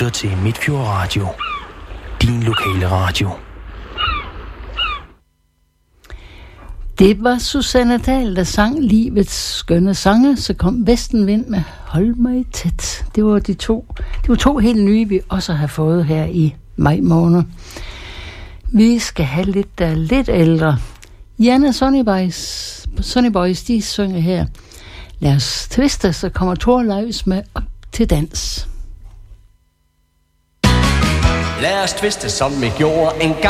lytter til Midtfjord Radio. Din lokale radio. Det var Susanne Dahl, der sang livets skønne sange. Så kom Vestenvind med Hold mig tæt. Det var to helt nye, vi også har fået her i maj måned. Vi skal have lidt, der er lidt ældre. Jan og Sonny Boys, de synger her. Lad os twiste, så kommer Thorleifs med Op til dans. Lad os twiste, som vi gjorde engang.